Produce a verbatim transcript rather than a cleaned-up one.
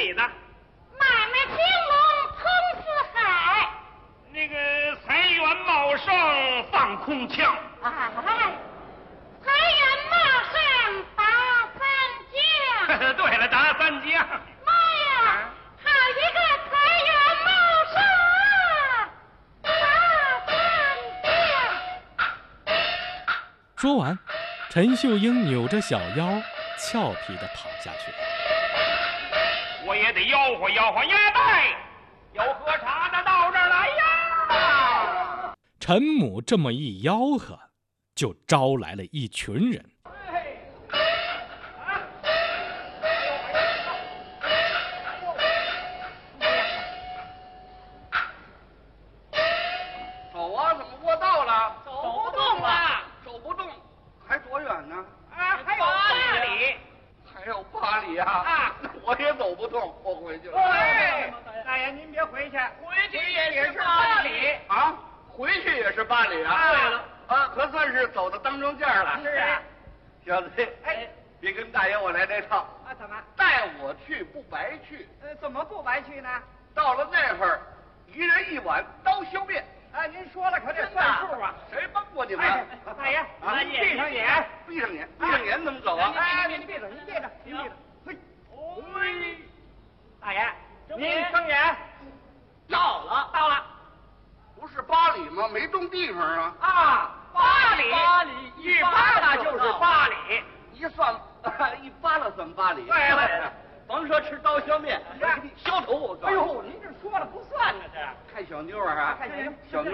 里的。 买卖兴隆通四海。 那个财源茂盛放空腔。 哎，财源茂盛打三江。 对了，打三江。 妈呀，好一个财源茂盛啊！打三江。 说完，陈秀英扭着小腰，俏皮地跑下去。 我也得吆喝吆喝鸭蛋，有喝茶的到这儿来呀！ 陈母这么一吆喝，就招来了一群人。 走啊，怎么过道了？ 走不动了， 走不动，还多远呢？ 啊，还有八里。 还有八里啊！ 啊， 我也走不动，我回去了。 哎，大爷您别回去，回去也是八里啊，回去也是八里啊。 对了， 啊，可算是走到当中间了。 是啊， 小子， 哎， 别跟大爷我来这套。 啊，怎么？ 带我去不白去。 呃，怎么不白去呢？ 到了那会儿，一人一碗刀削面。 啊，您说了可得算数啊！ 谁帮过你们？ 哎，大爷， 啊， 闭上眼， 闭上眼，闭上眼怎么走啊？ 哎，您闭着，您闭着，您闭着。嘿，嘿，大爷，您睁眼。到了，到了。 不是八里吗？没动地方啊。 啊，八里，八里，一扒拉就是八里。 一算，一扒拉算八里。 对了， 甭说吃刀削面，削头我告诉你。 哎呦，您这说了不算呢，这看小妞儿啊， 看小妞小妞